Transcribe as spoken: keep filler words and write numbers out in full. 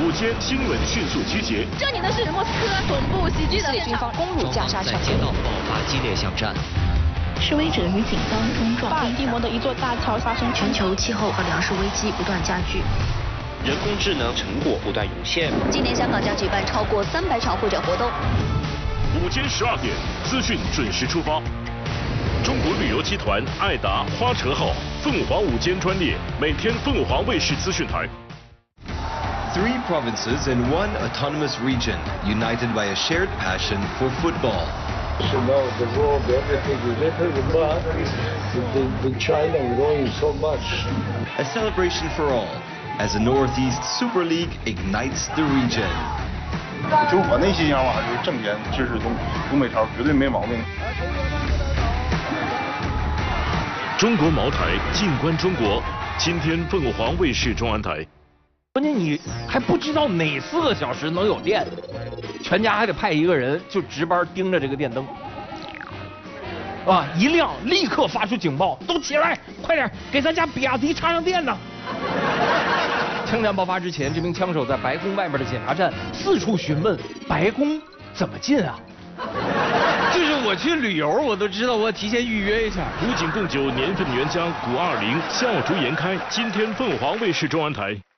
午间新闻迅速集结。 这里呢是莫斯科总部袭击的现场， 攻入加沙城，在街道爆发激烈巷战。 示威者与警方冲撞。 巴尔的摩的一座大桥发生。 全球气候和粮食危机不断加剧。 人工智能成果不断涌现。 今年香港将举办超过三百场会展活动。 午间十二点，资讯准时出发。中国旅游集团爱达花车号凤凰午间专列，每天凤凰卫视资讯台。 Three provinces and one autonomous region, united by a shared passion for football. You know, the world, everything is little, but the, the China growing so much. A celebration for all, as the Northeast Super League ignites the region. 就我内心想法就是正点支持东东北超，绝对没毛病。 中国茅台，静观中国。今天凤凰卫视中安台。 关键你还不知道哪四个小时能有电，全家还得派一个人就值班盯着这个电灯，啊，一亮立刻发出警报，都起来，快点给咱家比亚迪插上电呢！枪战爆发之前，这名枪手在白宫外面的检查站四处询问白宫怎么进啊？就是我去旅游，我都知道我提前预约一下。 古井贡酒年份原浆古二零，笑逐颜开。今天凤凰卫视中安台。